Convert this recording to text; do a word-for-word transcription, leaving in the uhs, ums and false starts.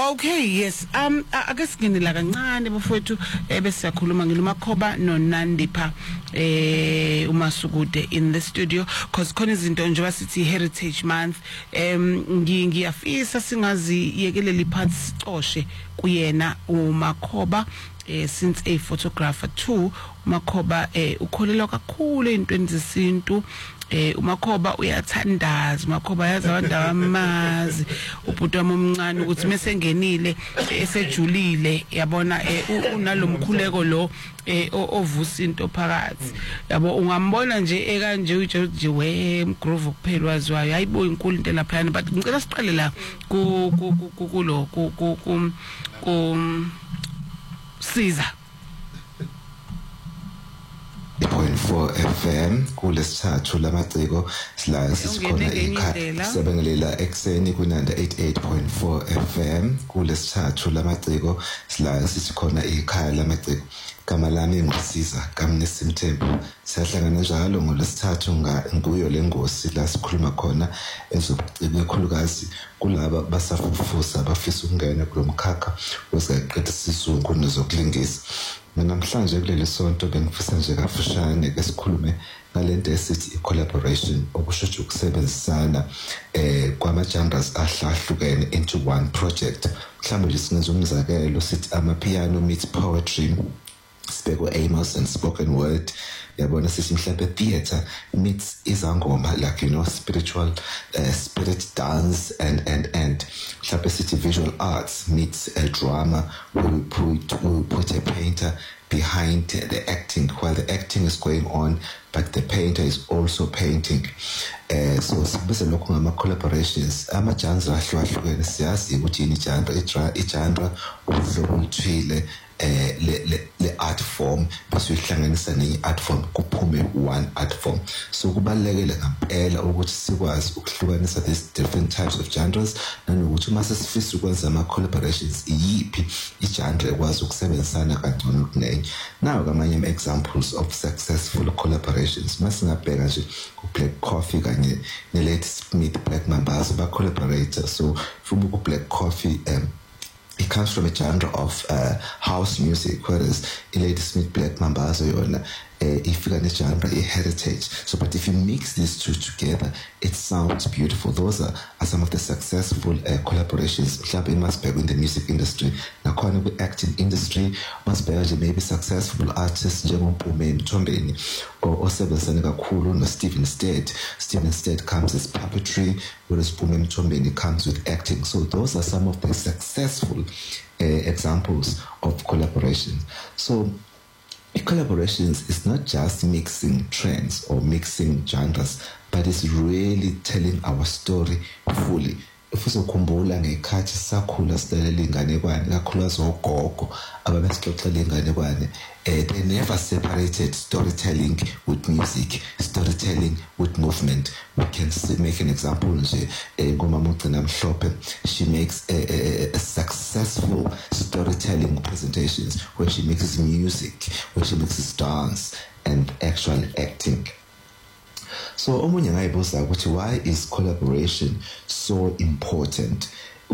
Okay, yes. Um ake singenela kancane bafowethu bese siyakhuluma ngilumakhoba noNandipha eh uMasukude in the studio because khona izinto nje basithi Heritage Month. Em ngiyafisa singazi yekelela iphansi sicoshe kuyena uMakhoba eh since a photographer too. uMakhoba eh ukholelwa kakhulu ezintweni zesintu. Eh uMakhoba uyathandaza, uMakhoba yazi abantu abamazi ubhuti wami omncane ukuthi mesengenile esejulile yabona unalomkhuleko lo ovusa into phakathi yabo ungambona nje ekanje utsho nje we mgroove kuphela waziwayo hayibo inkulu into lapha yana but ngicela siqale la ku kulo ku ku Caesar point four F M kulesithathu lamaciko sila sisikhona ikhaya sebengelela ekseni kunanda eighty-eight point four F M kulesithathu lamaciko sila sisikhona ikhaya lamaciko kama lami ngisiza kaMnesimthembu siyahlangana njalo ngolesithathu nguyo lengosi la sikhuluma khona ezobuciko ekhulukazi kulaba basafufusa bafisa ukungena kulomkhakha wesiqedwe sizungu nezokulingisa. Namhlanje kuleli sonto bengifisa nje kafushane ke sikhulume ngalento esithi collaboration okusho ukusebenzisana eh kwama genres ahlahlukene into one project. Mhlawumbe nje singenza umzakelo sithi ama piano meets poetry, Speko Amos and spoken word. Yabona sithi mhlawumbe theater meets izangoma, like you know spiritual uh, spirit dance and and and mhlawumbe sithi visual arts meets a drama. We will put we will put a painter behind the acting while the acting is going on, but the painter is also painting. Uh, so sibese lokho ngama collaborations ama genres ahlukahlukene siyazi ukuthi ini genre i genre uhlobo oluthile eh le le art form bese uyihlanganisa nenye art form kuphume one art form. So kubalekele ngempela ukuthi sikwazi ukuhlukanisa these different types of genres nanokuthi uma sesifisa ukwenza ama collaborations yipi i genre ekwazi ukusebenzisana kangcono kunenye. Now kamanye ama examples of successful collaborations masingabheka nje ku Black Coffee kanye ne Lady Smith Black Mambazo ba collaborator. So from ku Black Coffee um it comes from a genre of uh, house music, whereas Lady Smith Black Mambazo yona ifika ne genre a heritage. So but if you mix these two together it sounds beautiful. Those are, are some of the successful uh, collaborations mhlawumbe imasibheka in the music industry nakhona kwi acting industry masibheka nje maybe successful artists njengoMpume Mthombeni osebenzisana kakhulu no Stephen Stead. Stephen Stead comes as puppetry, whereas Mpume Mthombeni comes with acting. So those are some of the successful uh, examples of collaboration. So collaborations is not just mixing trends or mixing genres, but it's really telling our story fully. If usokhumbula ngekhathi sakhula silalela inganekwane kakhulu zogogo ababesixoxela inganekwane, they never separated storytelling with music, storytelling with movement. We can make an example nje ngomama uGcina Mhlophe. She makes a, a, a successful storytelling presentations where she mixes music, where she mixes dance and actual acting. So omunye ngayibuza ukuthi why is collaboration so important?